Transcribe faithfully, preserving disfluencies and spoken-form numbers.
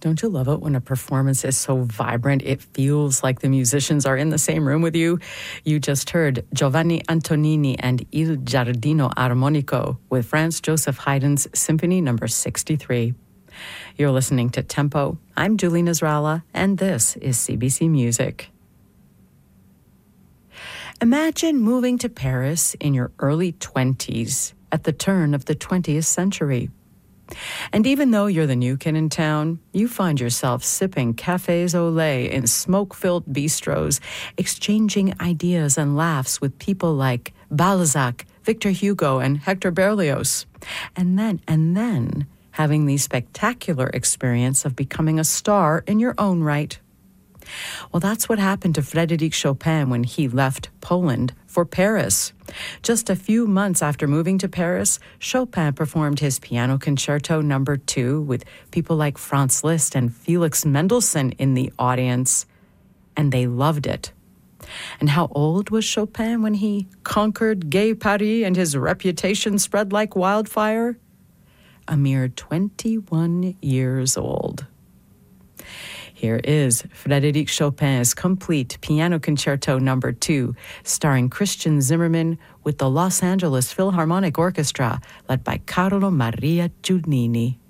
Don't you love it when a performance is so vibrant it feels like the musicians are in the same room with you? You just heard Giovanni Antonini and Il Giardino Armonico with Franz Joseph Haydn's Symphony number sixty-three. You're listening to Tempo. I'm Julie Nasrallah, and this is C B C Music. Imagine moving to Paris in your early twenties at the turn of the twentieth century. And even though you're the new kid in town, you find yourself sipping cafés au lait in smoke-filled bistros, exchanging ideas and laughs with people like Balzac, Victor Hugo, and Hector Berlioz. And then, and then, having the spectacular experience of becoming a star in your own right. Well, that's what happened to Frédéric Chopin when he left Poland for Paris. Just a few months after moving to Paris, Chopin performed his Piano Concerto number two with people like Franz Liszt and Felix Mendelssohn in the audience, and they loved it. And how old was Chopin when he conquered gay Paris and his reputation spread like wildfire? A mere twenty-one years old. Here is Frédéric Chopin's complete Piano Concerto number two, starring Christian Zimmerman with the Los Angeles Philharmonic Orchestra, led by Carlo Maria Giannini.